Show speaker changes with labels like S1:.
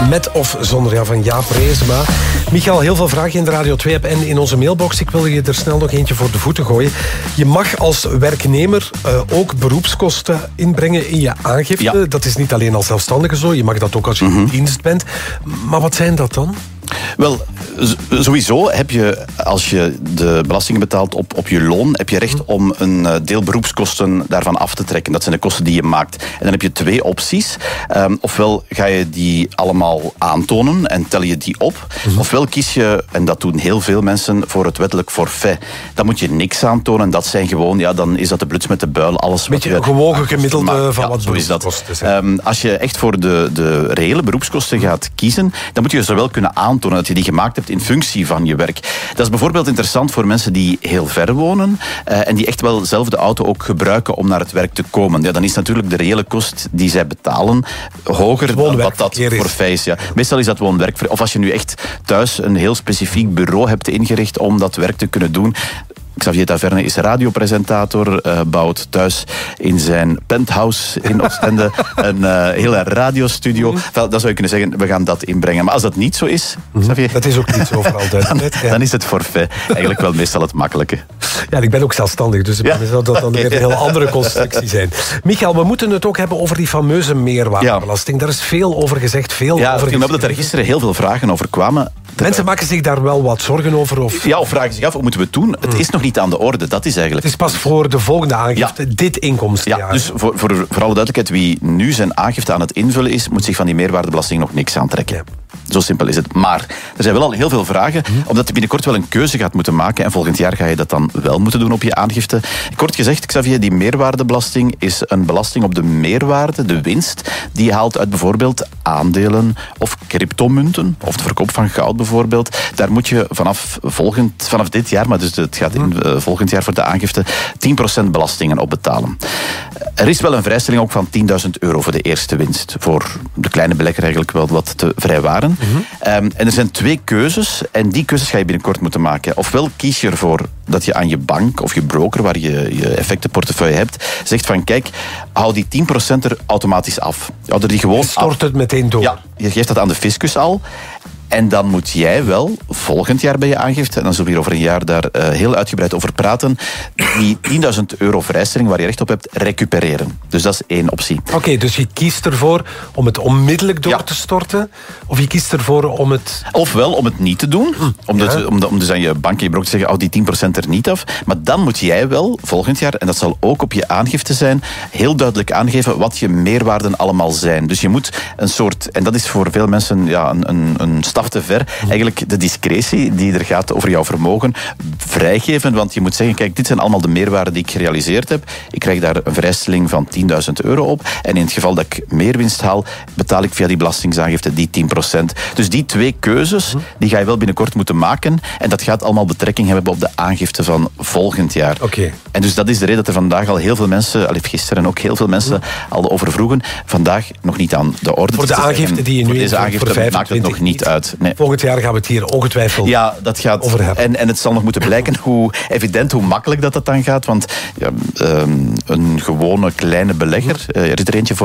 S1: Met of zonder van Jaap Reesema. Michael, heel veel vragen in de Radio 2-app en in onze mailbox. Ik wil je er snel nog eentje voor de voeten gooien. Je mag als werknemer ook beroepskosten inbrengen in je aangifte. Ja. Dat is niet alleen als zelfstandige zo. Je mag dat ook als je in dienst bent. Maar wat zijn dat dan?
S2: Wel, sowieso heb je, als je de belastingen betaalt op je loon, heb je recht om een deel beroepskosten daarvan af te trekken. Dat zijn de kosten die je maakt. En dan heb je twee opties. Ofwel ga je die allemaal aantonen en tel je die op. Ofwel kies je, en dat doen heel veel mensen, voor het wettelijk forfait. Dan moet je niks aantonen. Dat zijn gewoon, ja, dan is dat de bluts met de buil. Alles wat
S1: beetje een gewogen gemiddelde van wat beroepskosten
S2: zijn. Als je echt voor de reële beroepskosten gaat kiezen, dan moet je zowel kunnen aantonen dat je die gemaakt hebt in functie van je werk. Dat is bijvoorbeeld interessant voor mensen die heel ver wonen en die echt wel zelf de auto ook gebruiken om naar het werk te komen. Ja, dan is natuurlijk de reële kost die zij betalen hoger dan wat dat forfait is. Ja. Meestal is dat woon-werk. Of als je nu echt thuis een heel specifiek bureau hebt ingericht om dat werk te kunnen doen. Xavier Taverne is radiopresentator, bouwt thuis in zijn penthouse in Oostende een hele radiostudio. Dan zou je kunnen zeggen, we gaan dat inbrengen. Maar als dat niet zo is, Xavier...
S1: Dat is ook niet zo vooral
S2: dan is het forfait eigenlijk wel meestal het makkelijke.
S1: Ja, ik ben ook zelfstandig, dus dat dan weer een heel andere constructie zijn. Michael, we moeten het ook hebben over die fameuze meerwaardebelasting. Daar is veel over gezegd, veel over
S2: gezegd. Ik dat er gisteren heel veel vragen over kwamen.
S1: Mensen maken zich daar wel wat zorgen over? Of
S2: vragen zich af, wat moeten we doen? Het is nog niet aan de orde, dat is eigenlijk...
S1: Het is pas voor de volgende aangifte, dit inkomstenjaar.
S2: Ja, dus voor alle duidelijkheid, wie nu zijn aangifte aan het invullen is, moet zich van die meerwaardebelasting nog niks aantrekken. Ja. Zo simpel is het. Maar er zijn wel al heel veel vragen, omdat je binnenkort wel een keuze gaat moeten maken en volgend jaar ga je dat dan wel moeten doen op je aangifte. Kort gezegd, Xavier, die meerwaardebelasting is een belasting op de meerwaarde, de winst, die je haalt uit bijvoorbeeld aandelen of cryptomunten, of de verkoop van goud bijvoorbeeld. Daar moet je vanaf dit jaar, maar dus het gaat in volgend jaar voor de aangifte, 10% belastingen op betalen. Er is wel een vrijstelling ook van €10.000 voor de eerste winst. Voor de kleine belegger eigenlijk wel wat te vrijwaren. En er zijn twee keuzes en die keuzes ga je binnenkort moeten maken. Ofwel kies je ervoor dat je aan je bank of je broker, waar je effectenportefeuille hebt, zegt van kijk, hou die 10% er automatisch af. Hou er die gewoon
S1: stort het meteen door.
S2: Ja, je geeft dat aan de fiscus al. En dan moet jij wel, volgend jaar bij je aangifte, en dan zullen we hier over een jaar daar heel uitgebreid over praten, die €10.000 vrijstelling waar je recht op hebt, recupereren. Dus dat is één optie.
S1: Oké, dus je kiest ervoor om het onmiddellijk door te storten, of je kiest ervoor om het...
S2: Ofwel om het niet te doen, om dus aan je bank en je broker te zeggen, hou die 10% er niet af. Maar dan moet jij wel, volgend jaar, en dat zal ook op je aangifte zijn, heel duidelijk aangeven wat je meerwaarden allemaal zijn. Dus je moet een soort, en dat is voor veel mensen een stap te ver, eigenlijk de discretie die er gaat over jouw vermogen vrijgeven, want je moet zeggen, kijk, dit zijn allemaal de meerwaarden die ik gerealiseerd heb. Ik krijg daar een vrijstelling van €10.000 op en in het geval dat ik meer winst haal, betaal ik via die belastingsaangifte die 10%. Dus die twee keuzes, die ga je wel binnenkort moeten maken en dat gaat allemaal betrekking hebben op de aangifte van volgend jaar.
S1: Okay.
S2: En dus dat is de reden dat er vandaag al heel veel mensen, gisteren ook heel veel mensen al over vroegen, vandaag nog niet aan de orde.
S1: Voor de aangifte die je nu
S2: deze aangifte maakt het nog niet uit. Nee.
S1: Volgend jaar gaan we het hier ongetwijfeld
S2: dat gaat
S1: over hebben.
S2: En het zal nog moeten blijken hoe evident, hoe makkelijk dat dan gaat. Want een gewone kleine belegger, er is er eentje